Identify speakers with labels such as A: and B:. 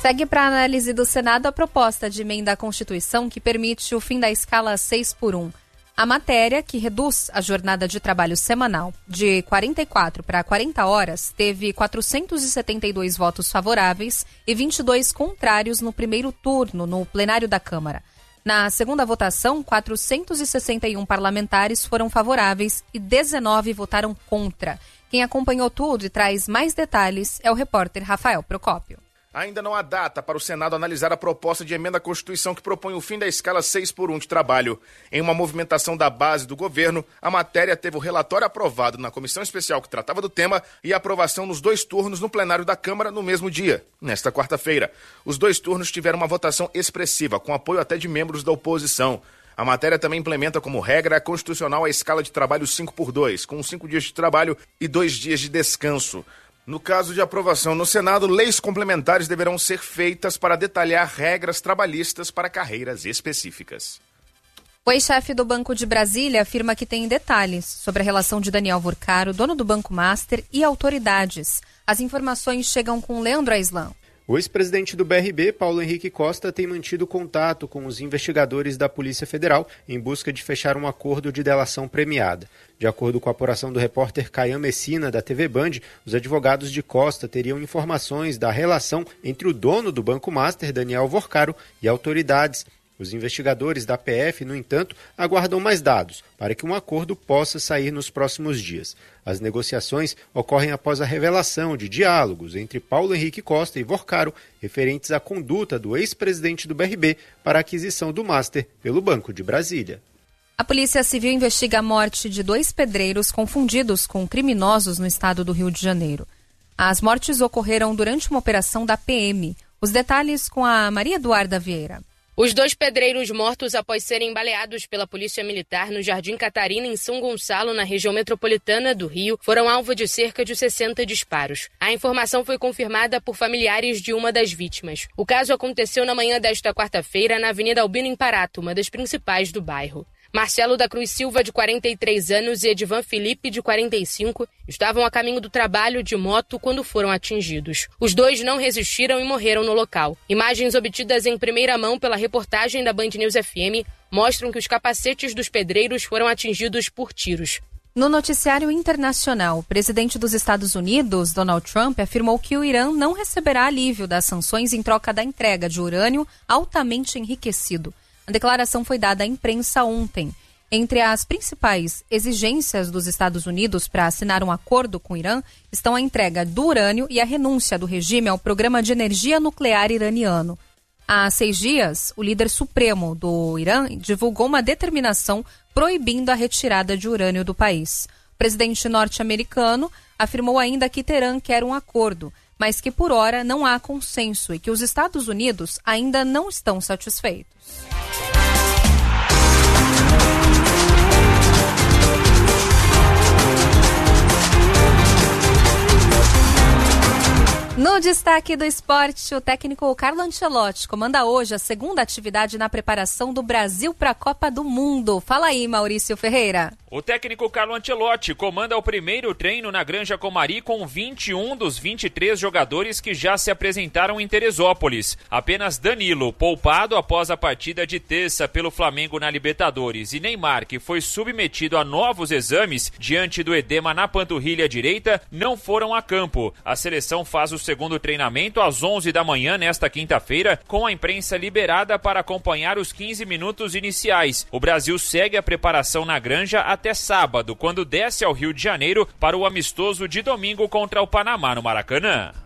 A: Segue para análise do Senado a proposta de emenda à Constituição que permite o fim da escala 6x1. A matéria, que reduz a jornada de trabalho semanal de 44 para 40 horas, teve 472 votos favoráveis e 22 contrários no primeiro turno no plenário da Câmara. Na segunda votação, 461 parlamentares foram favoráveis e 19 votaram contra. Quem acompanhou tudo e traz mais detalhes é o repórter Rafael Procópio.
B: Ainda não há data para o Senado analisar a proposta de emenda à Constituição que propõe o fim da escala 6x1 de trabalho. Em uma movimentação da base do governo, a matéria teve o relatório aprovado na comissão especial que tratava do tema e a aprovação nos 2 turnos no plenário da Câmara no mesmo dia, nesta quarta-feira. Os 2 turnos tiveram uma votação expressiva, com apoio até de membros da oposição. A matéria também implementa como regra constitucional a escala de trabalho 5x2, com 5 dias de trabalho e 2 dias de descanso. No caso de aprovação no Senado, leis complementares deverão ser feitas para detalhar regras trabalhistas para carreiras específicas.
A: O ex-chefe do Banco de Brasília afirma que tem detalhes sobre a relação de Daniel Vorcaro, dono do Banco Master, e autoridades. As informações chegam com Leandro Aislan.
C: O ex-presidente do BRB, Paulo Henrique Costa, tem mantido contato com os investigadores da Polícia Federal em busca de fechar um acordo de delação premiada. De acordo com a apuração do repórter Caian Messina, da TV Band, os advogados de Costa teriam informações da relação entre o dono do Banco Master, Daniel Vorcaro, e autoridades. Os investigadores da PF, no entanto, aguardam mais dados para que um acordo possa sair nos próximos dias. As negociações ocorrem após a revelação de diálogos entre Paulo Henrique Costa e Vorcaro referentes à conduta do ex-presidente do BRB para a aquisição do Master pelo Banco de Brasília.
A: A Polícia Civil investiga a morte de 2 pedreiros confundidos com criminosos no estado do Rio de Janeiro. As mortes ocorreram durante uma operação da PM. Os detalhes com a Maria Eduarda Vieira.
D: Os 2 pedreiros mortos após serem baleados pela Polícia Militar no Jardim Catarina, em São Gonçalo, na região metropolitana do Rio, foram alvo de cerca de 60 disparos. A informação foi confirmada por familiares de uma das vítimas. O caso aconteceu na manhã desta quarta-feira na Avenida Albino Imparato, uma das principais do bairro. Marcelo da Cruz Silva, de 43 anos, e Edivan Felipe, de 45, estavam a caminho do trabalho de moto quando foram atingidos. Os 2 não resistiram e morreram no local. Imagens obtidas em primeira mão pela reportagem da Band News FM mostram que os capacetes dos pedreiros foram atingidos por tiros.
A: No noticiário internacional, o presidente dos Estados Unidos, Donald Trump, afirmou que o Irã não receberá alívio das sanções em troca da entrega de urânio altamente enriquecido. A declaração foi dada à imprensa ontem. Entre as principais exigências dos Estados Unidos para assinar um acordo com o Irã estão a entrega do urânio e a renúncia do regime ao programa de energia nuclear iraniano. Há 6 dias, o líder supremo do Irã divulgou uma determinação proibindo a retirada de urânio do país. O presidente norte-americano afirmou ainda que Teherã quer um acordo, mas que por hora não há consenso e que os Estados Unidos ainda não estão satisfeitos. No destaque do esporte, o técnico Carlo Ancelotti comanda hoje a segunda atividade na preparação do Brasil para a Copa do Mundo. Fala aí, Maurício Ferreira.
E: O técnico Carlo Ancelotti comanda o primeiro treino na Granja Comari com 21 dos 23 jogadores que já se apresentaram em Teresópolis. Apenas Danilo, poupado após a partida de terça pelo Flamengo na Libertadores, e Neymar, que foi submetido a novos exames diante do edema na panturrilha direita, não foram a campo. A seleção faz o segundo treinamento às 11 da manhã nesta quinta-feira, com a imprensa liberada para acompanhar os 15 minutos iniciais. O Brasil segue a preparação na Granja até sábado, quando desce ao Rio de Janeiro para o amistoso de domingo contra o Panamá no Maracanã.